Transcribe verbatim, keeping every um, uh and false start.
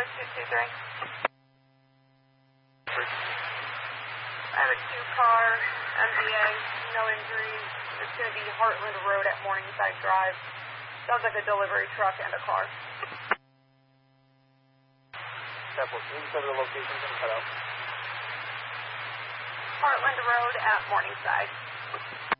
two two three. I have a two-car M V A, no injuries. It's going to be Heartland Road at Morningside Drive. Sounds like a delivery truck and a car. Careful, can you cover the location and cut out? Heartland Road at Morningside.